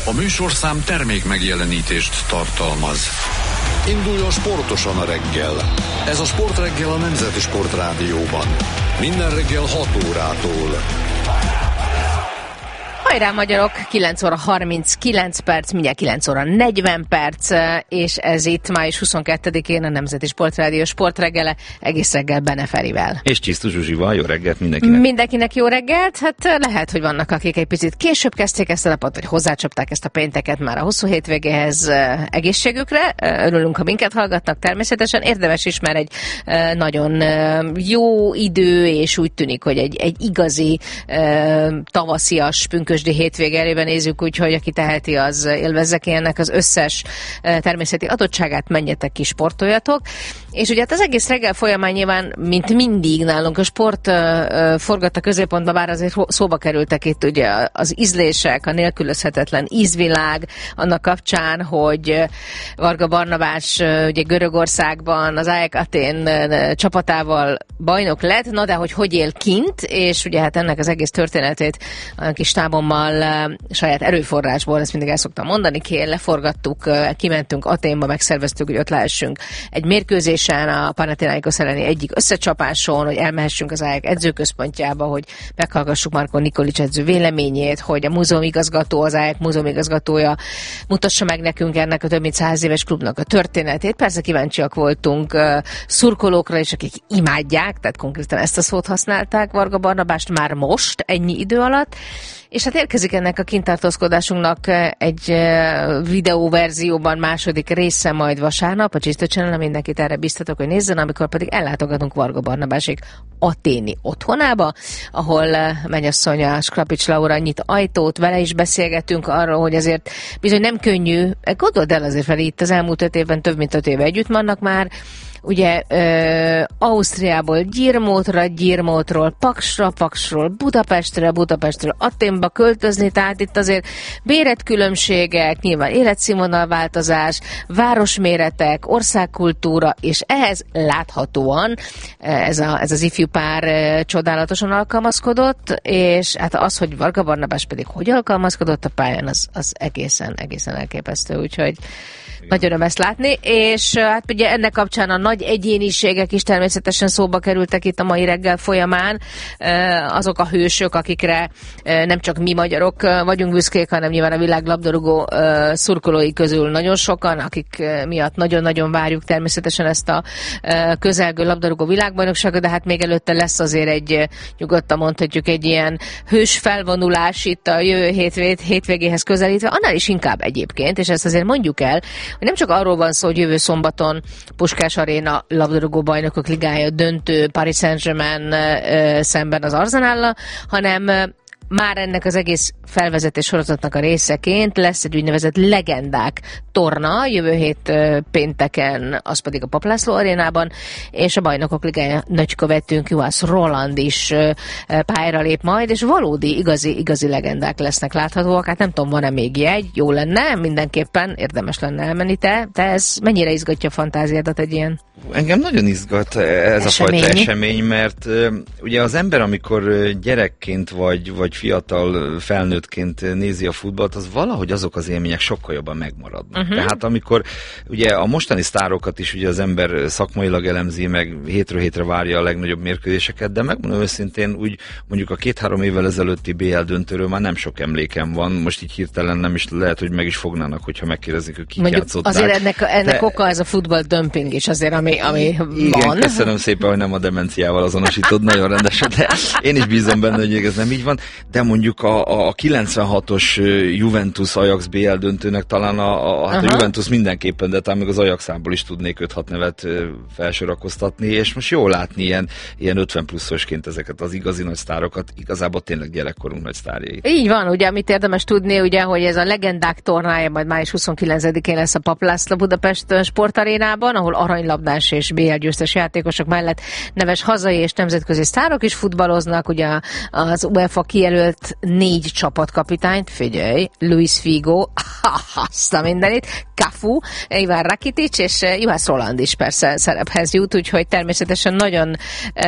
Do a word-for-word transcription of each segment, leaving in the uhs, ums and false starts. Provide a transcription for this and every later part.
A műsorszám termék megjelenítést tartalmaz. Induljon sportosan a reggel. Ez a Sportreggel a Nemzeti Sportrádióban. Minden reggel hat órától. Hajrá magyarok, kilenc óra harminckilenc perc, mindjárt kilenc óra negyven perc, és ez itt május huszonkettedikén a Nemzeti Sportrádió sportreggele, egész reggel Bene Ferivel. És Csisztus Zsuzsival, jó reggelt mindenkinek. Mindenkinek jó reggelt, hát lehet, hogy vannak, akik egy picit később kezdték ezt a napot, vagy hozzácsapták ezt a pénteket már a hosszú hétvégéhez, egészségükre. Örülünk, ha minket hallgatnak, természetesen érdemes is, mert egy nagyon jó idő, és úgy tűnik, hogy egy, egy igazi tavaszias, pünkösdi hétvége elében nézzük, úgyhogy aki teheti, az élvezze ki ennek az összes természeti adottságát, menjetek ki, sportoljatok. És ugye hát az egész reggel folyamán nyilván, mint mindig nálunk a sport uh, forgat a középpontba, bár azért szóba kerültek itt ugye az ízlések, a nélkülözhetetlen ízvilág, annak kapcsán, hogy Varga Barnabás uh, ugye Görögországban az á e ká Atén uh, csapatával bajnok lett, na de hogy hogy él kint, és ugye hát ennek az egész történetét a kis tábommal uh, saját erőforrásból, ezt mindig el szoktam mondani, ki leforgattuk, uh, kimentünk Aténba, megszerveztük, hogy ott lehessünk egy mérkőzés a Panathinaikos elleni egyik összecsapáson, hogy elmehessünk az á e ká edzőközpontjába, hogy meghallgassuk Marko Nikolic edző véleményét, hogy a múzeumigazgató, az á e ká múzeumigazgatója mutassa meg nekünk ennek a több mint száz éves klubnak a történetét. Persze kíváncsiak voltunk uh, szurkolókra is, akik imádják, tehát konkrétan ezt a szót használták Varga Barnabást már most, ennyi idő alatt. És hát érkezik ennek a kintartózkodásunknak egy videóverzióban második része majd vasárnap, a Csisztus Channel, mindenkit erre biztatok, hogy nézzen, amikor pedig ellátogatunk Varga Barnabásék aténi otthonába, ahol mennyasszonya Skrapics Laura nyit ajtót, vele is beszélgetünk arról, hogy azért bizony nem könnyű, gondold el azért fel, itt az elmúlt öt évben több mint öt éve együtt vannak már, ugye ö, Ausztriából Gyirmótra, Gyirmótról Paksra, Paksról Budapestre, Budapestről Aténba költözni, tehát itt azért béretkülönbségek, nyilván életszínvonalváltozás, városméretek, országkultúra, és ehhez láthatóan ez, a, ez az ifjú pár csodálatosan alkalmazkodott, és hát az, hogy Varga Barnabás pedig hogy alkalmazkodott a pályán, az, az egészen, egészen elképesztő, úgyhogy nagy öröm ezt látni, és hát ugye ennek kapcsán a nagy egyéniségek is természetesen szóba kerültek itt a mai reggel folyamán, azok a hősök, akikre nem csak mi magyarok vagyunk büszkék, hanem nyilván a világ labdarúgó szurkolói közül nagyon sokan, akik miatt nagyon-nagyon várjuk természetesen ezt a közelgő labdarúgó világbajnokságot, de hát még előtte lesz azért egy, nyugodtan mondhatjuk, egy ilyen hős felvonulás itt a jövő hétvét, hétvégéhez közelítve, annál is inkább egyébként, és ezt azért mondjuk el, hogy nem csak arról van szó, hogy jövő szombaton Puskás Aréna labdarúgó bajnokok ligája döntő Paris Saint-Germain uh, szemben az Arsenállal, hanem uh, már ennek az egész felvezetés sorozatnak a részeként lesz egy úgynevezett legendák torna, jövő hét uh, pénteken, az pedig a Papp László arénában, és a Bajnokok Ligája nagykövetünk Juhász Roland is uh, pályára lép majd, és valódi, igazi, igazi legendák lesznek láthatóak. Hát nem tudom, van-e még jegy? Jó lenne, mindenképpen érdemes lenne elmenni. Te, te ez mennyire izgatja a fantáziádat egy ilyen? Engem nagyon izgat ez esemény. A fajta esemény, mert uh, ugye az ember, amikor gyerekként vagy, vagy fiatal felnőttként nézi a futballt, az valahogy azok az élmények sokkal jobban megmaradnak. Uh-huh. Tehát amikor ugye a mostani sztárokat is ugye az ember szakmailag elemzi, meg hétről hétre várja a legnagyobb mérkőzéseket, de megmondom őszintén, úgy mondjuk a két-három évvel ezelőtti bé el döntőről már nem sok emlékem van, most így hirtelen nem is lehet, hogy meg is fognának, hogyha megkérdezik, hogy kik mondjuk játszották. Azért ennek, ennek de... oka az a futball dömping is azért, ami, ami igen, van. Köszönöm szépen, hogy nem a demenciával azonosítod, nagyon rendesen, de én is bízom benne, hogy ez nem így van, de mondjuk a, a kilencvenhatos Juventus Ajax bé el döntőnek talán a, a, hát a Juventus mindenképpen, de talán még az Ajaxából is tudnék öt-hat nevet felsorakoztatni, és most jó látni ilyen, ilyen ötven pluszosként ezeket az igazi nagy sztárokat, igazából tényleg gyerekkorunk nagy sztárjait. Így van, ugye, amit érdemes tudni, ugye, hogy ez a legendák tornája majd május huszonkilencedikén lesz a Papp László Budapest sportarénában, ahol aranylabdás és bé el győztes játékosok mellett neves hazai és nemzetközi sztárok is futballoznak, ugye az UEFA kijelölt négy csapatkapitányt, figyelj, Luis Figo, azt a mindenit, Cafu, Ivan Rakitic és Juhász Roland is persze szerephez jut, úgyhogy természetesen nagyon uh,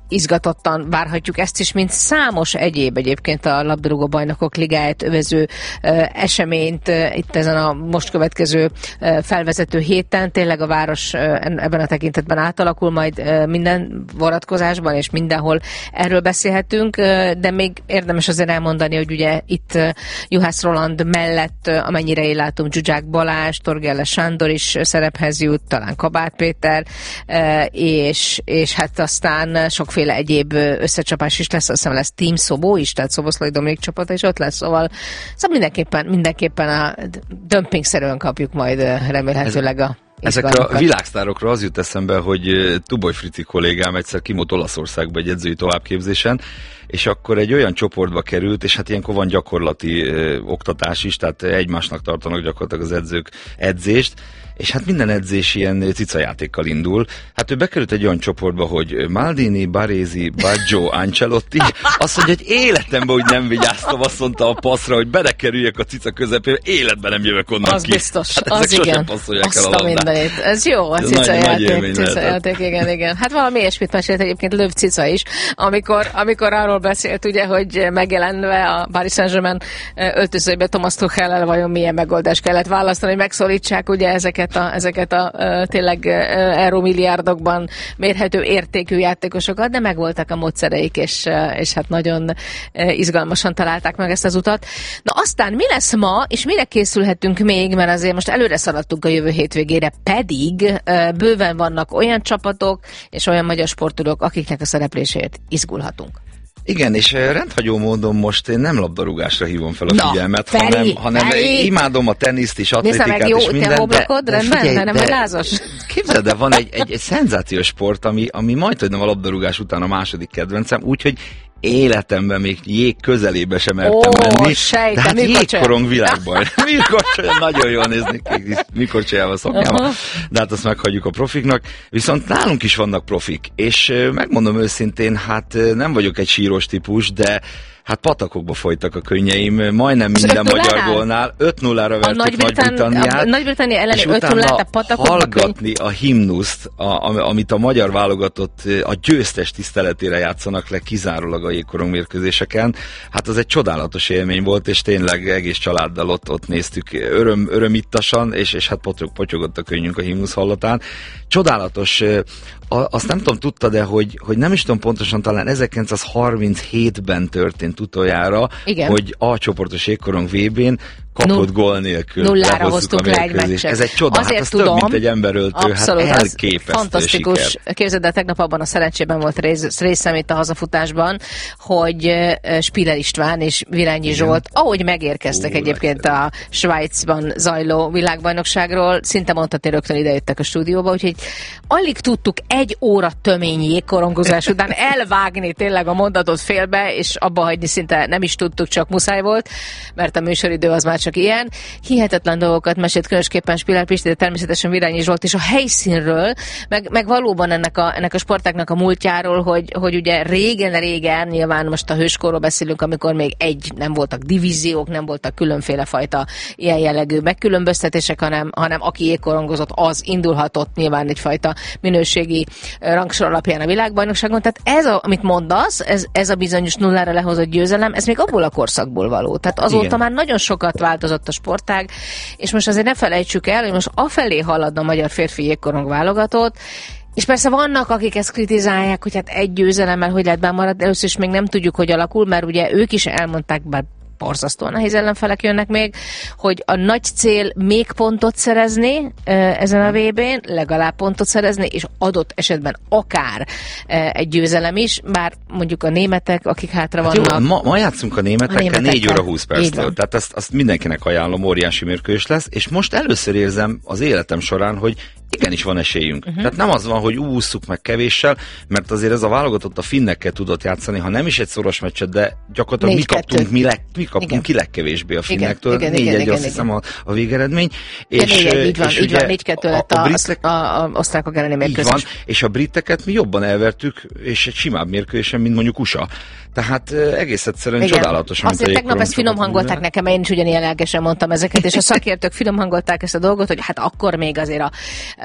izgatottan várhatjuk ezt is, mint számos egyéb egyébként a labdarúgó bajnokok ligáját övező uh, eseményt uh, itt ezen a most következő uh, felvezető héten. Tényleg a város uh, ebben a tekintetben átalakul majd uh, minden vonatkozásban, és mindenhol erről beszélhetünk, uh, de még érdemes azért elmondani, hogy ugye itt uh, Juhász Roland mellett, uh, amennyire én látom, Zsuzsák Balázs, Torgelle Sándor is szerephez jut, talán Kabát Péter, uh, és, és hát aztán sok féle egyéb összecsapás is lesz, azt hiszem lesz Team Szobó is, tehát Szoboszlai Dominik csapata is ott lesz, szóval, szóval mindenképpen, mindenképpen a dömpingszerűen kapjuk majd remélhetőleg a Ezekre a világsztárokra az jut eszembe, hogy Tuboly Frici kollégám egyszer kimót Olaszországba egy edzői továbbképzésen, és akkor egy olyan csoportba került, és hát ilyenkor van gyakorlati ö, oktatás is, tehát egymásnak tartanak gyakorlatilag az edzők edzést, és hát minden edzés ilyen cicajátékkal indul. Hát ő bekerült egy olyan csoportba, hogy Maldini, Baresi, Baggio, Ancelotti, azt mondja, hogy életemben úgy nem vigyáztam, azt mondta a passzra, hogy belekerüljek a cica közepébe, életben nem jövök onnan az ki. biztos, hát az igen. Azt a mindenit. Ez jó, a cicajáték, cicajáték, igen, igen. Hát valami ilyesmit mesélt egyébként Löw Cica is, amikor, amikor arról beszélt, ugye, hogy megjelenve a Paris Saint-Germain öltözőbe Thomas Tuchellel vajon milyen megoldást kellett választani, hogy megszólítsák ugye ezeket a, ezeket a uh, tényleg uh, euromilliárdokban mérhető értékű játékosokat, de megvoltak a módszereik, és, uh, és hát nagyon uh, izgalmasan találták meg ezt az utat. Na aztán mi lesz ma, és mire készülhetünk még, mert azért most előre szaladtunk a jövő hétvégére, pedig uh, bőven vannak olyan csapatok és olyan magyar sportolók, akiknek a szerepléséért izgulhatunk. Igen, és rendhagyó módon most én nem labdarúgásra hívom fel a Na, figyelmet, Feri, hanem, hanem Feri. imádom a teniszt és atlétikát meg jó, és mindent. Te hoblakod, de, rendben, figyelj, de nem vagy lázas? Képzeld, de van egy, egy, egy szenzációs sport, ami, ami majdhogy nem a labdarúgás után a második kedvencem, úgyhogy életemben még jég közelébe sem mertem Ó, menni. sejtem, de hát jégkorong világban. Mikor nagyon jól nézni, mikor csinálva szoknyába. Uh-huh. De hát azt meghagyjuk a profiknak. Viszont nálunk is vannak profik, és megmondom őszintén, hát nem vagyok egy síros típus, de hát patakokba folytak a könnyeim, majdnem minden magyar gólnál. öt nullára vertük Nagy-Britanniát. Nagy-Britannia elleni és öt nullát a patakokba hallgatni a himnuszt, a, amit a magyar válogatott a győztes tiszteletére játszanak le kizárólag a jégkorong mérkőzéseken. Hát az egy csodálatos élmény volt, és tényleg egész családdal ott, ott néztük öröm, örömittasan, és, és hát potyog, potyogott a könnyünk a himnusz hallatán. Csodálatos. A, azt nem tudom, tudta, de hogy, hogy nem is tudom pontosan, talán ezerkilencszázharminchétben történt utoljára, igen, hogy A csoportos jégkorong vé bén kapott gól nélkül. Nullára hoztuk le egy meccset. Ez egy csoda, hát ez több, mint egy emberöltő, abszolút, hát elképesztő fantasztikus. Siker. Képzeld el, tegnap abban a szerencsében volt rész, részem itt a hazafutásban, hogy Spiller István és Virányi Zsolt, ahogy megérkeztek Ó, egyébként a Svájcban zajló világbajnokságról, szinte mondhatni rögtön idejöttek a stúdióba, úgyhogy alig tudtuk egy óra tömény jégkorongozás után elvágni tényleg a mondatot félbe, és abba hagyni szinte nem is tudtuk, csak muszáj volt, mert a műsoridő az már csak ilyen. Hihetetlen dolgokat mesélt különösképpen Spiller Pisti, de természetesen Virányi Zsolt is a helyszínről, meg, meg valóban ennek a, ennek a sportáknak a múltjáról, hogy, hogy ugye régen-régen, nyilván most a hőskorról beszélünk, amikor még egy, nem voltak divíziók, nem voltak különféle fajta ilyen jellegű megkülönböztetések, hanem, hanem aki jégkorongozott, az indulhatott nyilván egyfajta minőségi rangsor alapján a világbajnokságon. Tehát ez, a, amit mondasz, ez, ez a bizonyos nullára lehozott győzelem, ez még abból a korszakból való. Tehát azóta Igen. már nagyon sokat változott a sportág, és most azért ne felejtsük el, hogy most afelé halad a magyar férfi jégkorong válogatott, és persze vannak, akik ezt kritizálják, hogy hát egy győzelemmel hogy lehet bemaradni, először is még nem tudjuk, hogy alakul, mert ugye ők is elmondták, bár borzasztóan nehéz ellenfelek jönnek még, hogy a nagy cél még pontot szerezni e, ezen a vé bén, legalább pontot szerezni, és adott esetben akár e, egy győzelem is, bár mondjuk a németek, akik hátra hát vannak. Jó, ma, ma játszunk a németekkel, a németekkel négy óra húsz perctől, tehát ezt, azt mindenkinek ajánlom, óriási mérkőzés lesz, és most először érzem az életem során, hogy igenis van esélyünk. Uh-huh. Tehát nem az van, hogy ússzuk meg kevéssel, mert azért ez a válogatott a finnekkel tudott játszani, ha nem is egy szoros meccset, de gyakorlatilag mi kaptunk, mi, leg, mi kaptunk igen. ki legkevésbé a finnekttől. négy egy azt hiszem a, a végeredmény. És, négy egy, így van, és így van, négy kettő lett a, a, britek, a, a osztrákok elleni mérkőzés. Így van, és a briteket mi jobban elvertük, és egy simább mérkőzésen, mint mondjuk u es á. Tehát egész egyszerűen igen. csodálatos. Azért tegnap ezt finom hangolták nekem, én is ugyanilyen lelkesen mondtam ezeket, és a szakértők finom hangolták ezt a dolgot, hogy hát akkor még azért a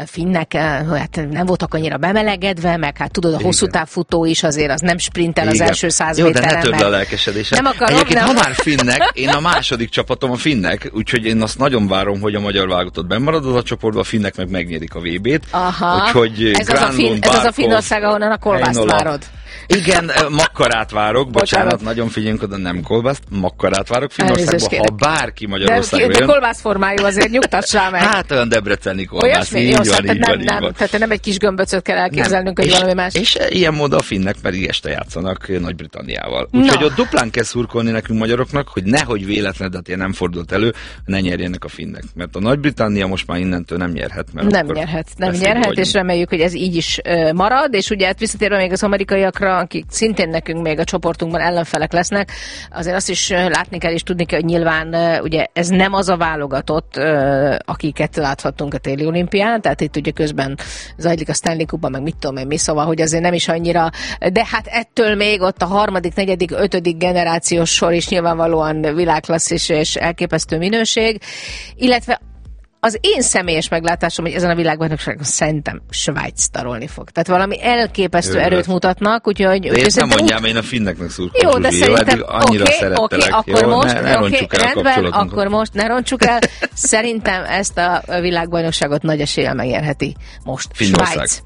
finnek hát nem voltak annyira bemelegedve, meg hát tudod, a hosszú távfutó is azért az nem sprintel az Igen. első száz Jó, méteren. Jó, de ne több a lelkesedésed. Nem akarom, Egyébként, nem. ha már finnek, én a második csapatom a finnek, úgyhogy én azt nagyon várom, hogy a magyar válogatott bennmarad az a csoportban, a finnek meg megnyerik a vé bét. Aha, úgyhogy ez, az a fin, ez az a Finnország, ahonnan a kolbászt várod. Igen, makkarát várok, bocsánat, bocsánat, nagyon figyeljünk oda, nem kolbászt, makkarát várok Finnországban, ha bárki Magyarországra jön. De kolbász formájú azért, nyugtassál meg. Hát olyan debreceni kolbász, így jó, van, szóval így nem, van, így nem, van. Tehát nem egy kis gömböcöt kell elképzelnünk, hogy és, valami más. És ilyen módon a finnek pedig este játszanak Nagy-Britanniával. Úgyhogy no. ott duplán kell szurkolni nekünk magyaroknak, hogy nehogy véletlen, de ilyen nem fordult elő, ne nyerjenek a finnek. Mert a Nagy-Britannia most már innentől nem nyerhet. Mert nem nyerhet, nem nyerhet, és reméljük, hogy ez így is marad, és ugye hát visszatérve még az amerikaiakra, akik szintén nekünk még a csoportunkban ellenfelek lesznek, azért azt is látni kell és tudni kell, hogy nyilván ugye ez nem az a válogatott, akiket láthattunk a téli olimpián, tehát itt ugye közben zajlik a Stanley Cup-ban, meg mit tudom én mi, szóval, hogy azért nem is annyira, de hát ettől még ott a harmadik, negyedik, ötödik generációs sor is nyilvánvalóan világklasszis és elképesztő minőség, illetve az én személyes meglátásom, hogy ezen a világbajnokságon szerintem Svájc tarolni fog. Tehát valami elképesztő Jövő. erőt mutatnak, úgyhogy... De ezt nem mondjam, én a finneknek szurkolom. Jó, de szerintem... Annyira okay, szerettelek. Okay, akkor jó, most, ne, ne roncsuk okay, el rendben, akkor most ne roncsuk el. Szerintem ezt a világbajnokságot nagy eséllyel megnyerheti most Finnország. Svájc.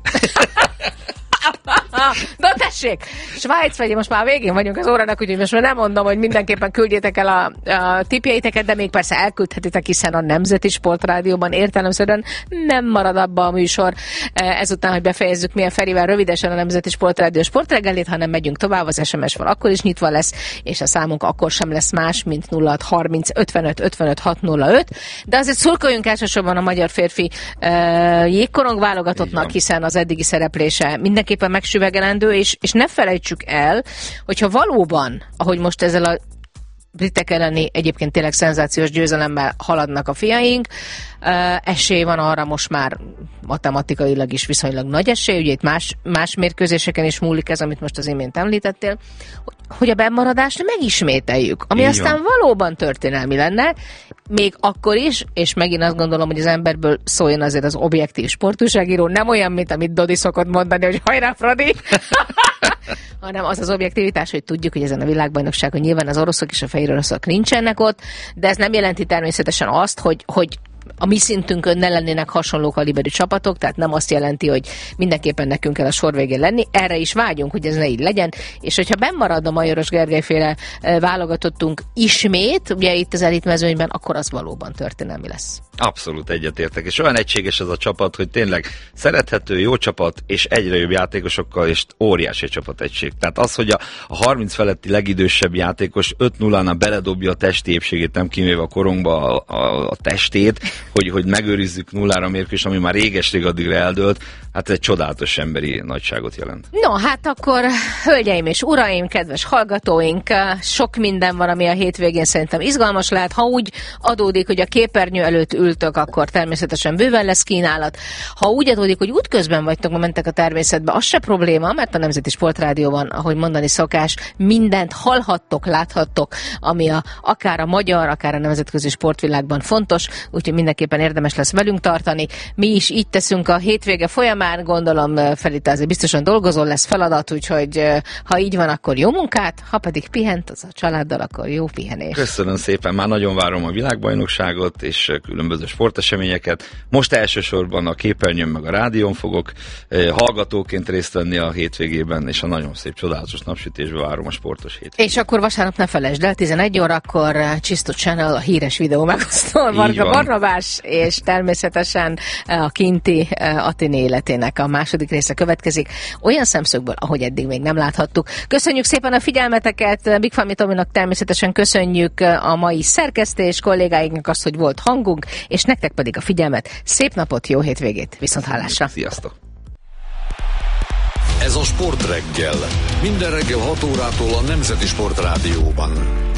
Na tessék, Svájc vagy, most már végén vagyunk az órának, úgyhogy most már nem mondom, hogy mindenképpen küldjétek el a, a tippjeiteket, de még persze elküldhetitek, hiszen a Nemzeti Sportrádióban értelemszerűen nem marad abba a műsor. Ezután, hogy befejezzük mi a Ferivel rövidesen a Nemzeti Sportrádió sportreggelét, hanem megyünk tovább, az es em es-val akkor is nyitva lesz, és a számunk akkor sem lesz más, mint nulla hat harminc ötvenöt ötvenöt hat nulla öt, de azért szurkoljunk elsősorban a magyar férfi uh, jégkorong válogatottnak, hiszen az eddigi szereplése mindenképpen megsüvegelendő, és, és ne felejtsük el, hogyha valóban, ahogy most ezzel a britek elleni egyébként tényleg szenzációs győzelemmel haladnak a fiaink, uh, esély van arra most már matematikailag is viszonylag nagy esély, ugye itt más, más mérkőzéseken is múlik ez, amit most az imént említettél, hogy a bennmaradást megismételjük, ami Így aztán van. valóban történelmi lenne, még akkor is, és megint azt gondolom, hogy az emberből szóljon azért az objektív sportújságíró, nem olyan, mint amit Dodi szokott mondani, hogy hajrá, Fradi! hanem az az objektivitás, hogy tudjuk, hogy ezen a világbajnokságon nyilván az oroszok és a fehér oroszok nincsenek ott, de ez nem jelenti természetesen azt, hogy, hogy a mi szintünkön ne lennének hasonló kaliberű csapatok, tehát nem azt jelenti, hogy mindenképpen nekünk kell a sor végén lenni. Erre is vágyunk, hogy ez ne így legyen, és hogyha bennmarad a Majoros Gergelyféle válogatottunk ismét, ugye itt az elitmezőnyben, akkor az valóban történelmi lesz. Abszolút egyetértek, és olyan egységes ez a csapat, hogy tényleg szerethető, jó csapat, és egyre jobb játékosokkal, és óriási csapategység. Tehát az, hogy a, a harminc feletti legidősebb játékos öt nullán beledobja a testi épségét, nem kiméve a korongba a, a, a testét, hogy, hogy megőrizzük nullára mérkőzés, ami már réges-rég addigra eldőlt, hát egy csodálatos emberi nagyságot jelent. No, hát akkor, hölgyeim és uraim, kedves hallgatóink, sok minden van, ami a hétvégén szerintem izgalmas lehet. Ha úgy adódik, hogy a képernyő előtt ültök, akkor természetesen bőven lesz kínálat. Ha úgy adódik, hogy útközben vagytok, mentek a természetbe, az se probléma, mert a Nemzeti Sportrádióban, ahogy mondani szokás, mindent hallhattok, láthattok, ami a, akár a magyar, akár a nemzetközi sportvilágban fontos, úgyhogy mindenképpen érdemes lesz velünk tartani. Mi is így teszünk a hétvége folyamán, gondolom Felita azért biztosan dolgozol, lesz feladat, úgyhogy ha így van, akkor jó munkát, ha pedig pihent az a családdal, akkor jó pihenés. Köszönöm szépen, már nagyon várom a világbajnokságot és különböző sporteseményeket. Most elsősorban a képernyőn meg a rádión fogok hallgatóként részt venni a hétvégében, és a nagyon szép, csodálatos napsütésbe várom a sportos hétvégét. És akkor vasárnap ne felejtsd el, tizenegy órakor Csisztó Channel, a híres videó megosztó, Varga Barnabás, és természetesen a kinti Athéné életének a második része következik, olyan szemszögből, ahogy eddig még nem láthattuk. Köszönjük szépen a figyelmeteket, Big Fami Tominak természetesen köszönjük a mai szerkesztés, kollégáinknak azt, hogy volt hangunk, és nektek pedig a figyelmet. Szép napot, jó hétvégét, viszonthallásra! Sziasztok! Ez a Sportreggel. Minden reggel hat órától a Nemzeti Sportrádióban.